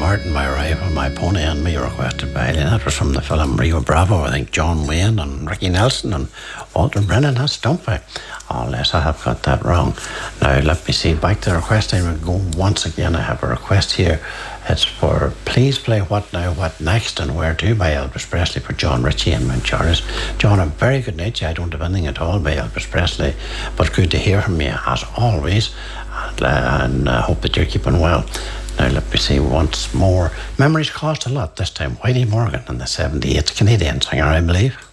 Martin, My Rival, My Pony and Me, requested by Eileen. That was from the film Rio Bravo. I think John Wayne and Ricky Nelson and Walter Brennan has Stumpy. Unless I have got that wrong. Now, let me see. Back to the request. I will go once again. I have a request here. It's for Please Play What Now, What Next and Where To by Elvis Presley for John Ritchie and Mount Charles. John, a very good night. I don't have anything at all by Elvis Presley, but good to hear from you as always. And I hope that you're keeping well. Now, let me see once more. Memories Cost a Lot, this time Whitey Morgan and the 78 Canadian singer, I believe.